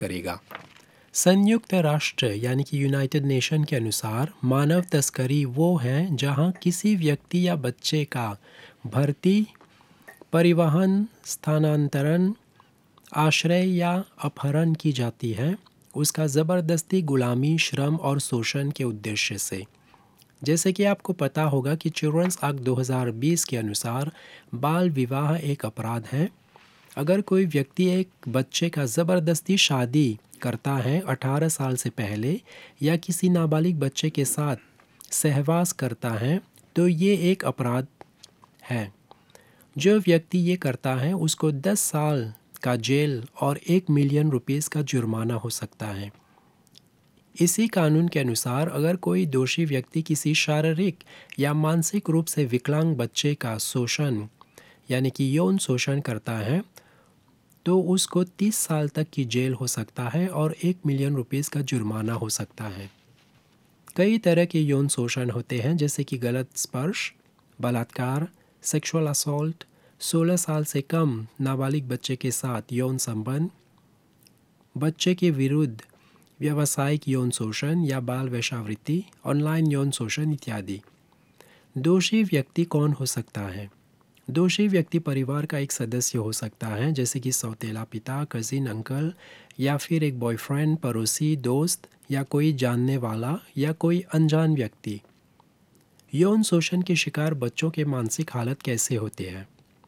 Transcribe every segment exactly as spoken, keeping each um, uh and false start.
करेगा। संयुक्त राष्ट्र यानी कि यूनाइटेड नेशन के अनुसार मानव तस्करी वो है जहां किसी व्यक्ति या बच्चे का भर्ती, परिवहन, स्थानांतरण, आश्रय या अपहरण की जाती है, उसका ज़बरदस्ती, गुलामी, श्रम और शोषण के उद्देश्य से। जैसे कि आपको पता होगा कि चिल्ड्रंस एक्ट दो हज़ार बीस के अनुसार बाल विवाह एक अपराध है। अगर कोई व्यक्ति एक बच्चे का ज़बरदस्ती शादी करता है अठारह साल से पहले या किसी नाबालिग बच्चे के साथ सहवास करता है तो ये एक अपराध है। जो व्यक्ति ये करता है उसको दस साल का जेल और एक मिलियन रुपीस का जुर्माना हो सकता है। इसी कानून के अनुसार अगर कोई दोषी व्यक्ति किसी शारीरिक या मानसिक रूप से विकलांग बच्चे का शोषण यानी कि यौन शोषण करता है तो उसको तीस साल तक की जेल हो सकता है और एक मिलियन रुपीस का जुर्माना हो सकता है। कई तरह के यौन शोषण होते हैं जैसे कि गलत स्पर्श, बलात्कार, सेक्सुअल असॉल्ट, सोलह साल से कम नाबालिग बच्चे के साथ यौन संबंध, बच्चे के विरुद्ध व्यावसायिक यौन शोषण या बाल वेश्यावृत्ति, ऑनलाइन यौन शोषण इत्यादि। दोषी व्यक्ति कौन हो सकता है? दोषी व्यक्ति परिवार का एक सदस्य हो सकता है जैसे कि सौतेला पिता, कजिन, अंकल या फिर एक बॉयफ्रेंड, पड़ोसी, दोस्त या कोई जानने वाला या कोई अनजान व्यक्ति। यौन शोषण के शिकार बच्चों के मानसिक हालत कैसे होते हैं?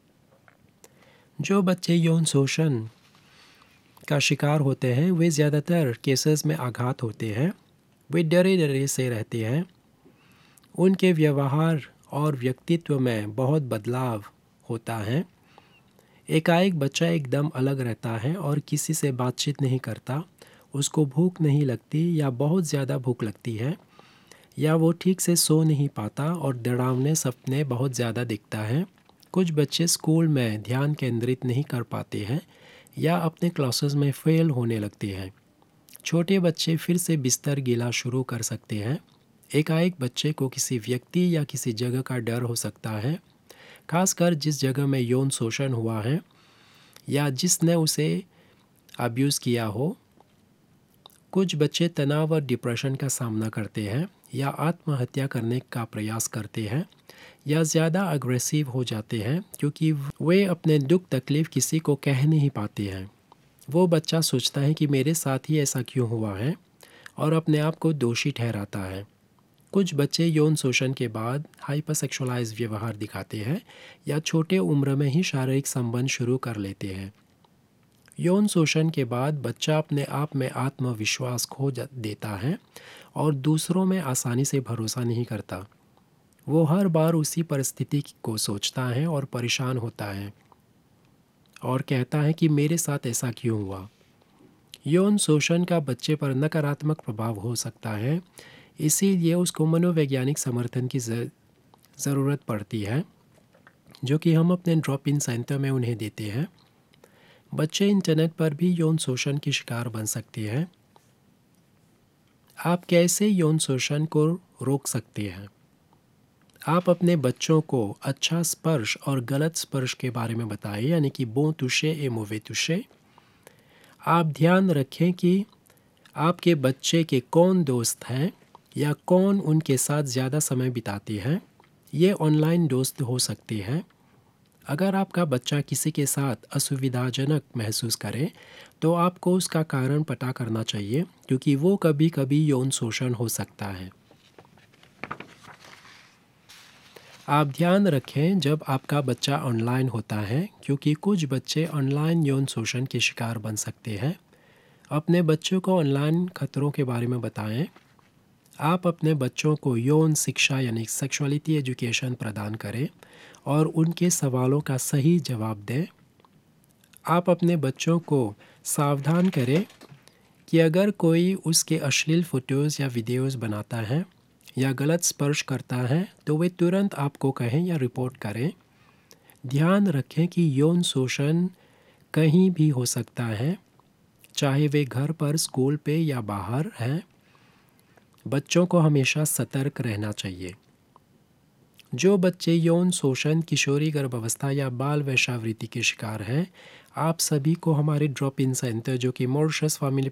जो बच्चे यौन शोषण का शिकार होते हैं वे ज़्यादातर केसेस में आघात होते हैं। वे डरे डरे से रहते हैं। उनके व्यवहार और व्यक्तित्व में बहुत बदलाव होता है। एकाएक बच्चा एकदम अलग रहता है और किसी से बातचीत नहीं करता, उसको भूख नहीं लगती या बहुत ज़्यादा भूख लगती है, या वो ठीक से सो नहीं पाता और डरावने सपने बहुत ज़्यादा दिखता है। कुछ बच्चे स्कूल में ध्यान केंद्रित नहीं कर पाते हैं या अपने क्लासेस में फेल होने लगते हैं। छोटे बच्चे फिर से बिस्तर गीला शुरू कर सकते हैं। एकाएक बच्चे को किसी व्यक्ति या किसी जगह का डर हो सकता है, खासकर जिस जगह में यौन शोषण हुआ है या जिसने उसे अब्यूज़ किया हो। कुछ बच्चे तनाव और डिप्रेशन का सामना करते हैं या आत्महत्या करने का प्रयास करते हैं या ज़्यादा अग्रेसिव हो जाते हैं क्योंकि वे अपने दुख तकलीफ़ किसी को कह नहीं पाते हैं। वो बच्चा सोचता है कि मेरे साथ ही ऐसा क्यों हुआ है और अपने आप को दोषी ठहराता है। कुछ बच्चे यौन शोषण के बाद हाइपरसेक्सुअलाइज्ड व्यवहार दिखाते हैं या छोटे उम्र में ही शारीरिक संबंध शुरू कर लेते हैं। यौन शोषण के बाद बच्चा अपने आप में आत्मविश्वास खो देता है और दूसरों में आसानी से भरोसा नहीं करता। वो हर बार उसी परिस्थिति को सोचता है और परेशान होता है और कहता है कि मेरे साथ ऐसा क्यों हुआ। यौन शोषण का बच्चे पर नकारात्मक प्रभाव हो सकता है, इसीलिए उसको मनोवैज्ञानिक समर्थन की ज़रूरत पड़ती है जो कि हम अपने ड्रॉप इन सेंटर में उन्हें देते हैं। बच्चे इंटरनेट पर भी यौन शोषण की शिकार बन सकते हैं। आप कैसे यौन शोषण को रोक सकते हैं? आप अपने बच्चों को अच्छा स्पर्श और गलत स्पर्श के बारे में बताएं, यानी कि bon toucher et mauvais toucher। आप ध्यान रखें कि आपके बच्चे के कौन दोस्त हैं या कौन उनके साथ ज़्यादा समय बिताते हैं। ये ऑनलाइन दोस्त हो सकते हैं। अगर आपका बच्चा किसी के साथ असुविधाजनक महसूस करे तो आपको उसका कारण पता करना चाहिए क्योंकि वो कभी कभी यौन शोषण हो सकता है। आप ध्यान रखें जब आपका बच्चा ऑनलाइन होता है क्योंकि कुछ बच्चे ऑनलाइन यौन शोषण के शिकार बन सकते हैं। अपने बच्चों को ऑनलाइन खतरों के बारे में बताएं। आप अपने बच्चों को यौन शिक्षा यानी सेक्सुअलिटी एजुकेशन प्रदान करें और उनके सवालों का सही जवाब दें। आप अपने बच्चों को सावधान करें कि अगर कोई उसके अश्लील फ़ोटोज़ या वीडियोज़ बनाता है या गलत स्पर्श करता है तो वे तुरंत आपको कहें या रिपोर्ट करें। ध्यान रखें कि यौन शोषण कहीं भी हो सकता है, चाहे वे घर पर, स्कूल पे या बाहर हैं। बच्चों को हमेशा सतर्क रहना चाहिए। जो बच्चे यौन शोषण, किशोरी गर्भावस्था या बाल वेश्यावृत्ति के शिकार हैं, आप सभी को हमारे ड्रॉप इन सेंटर जो कि मॉरिशस फैमिली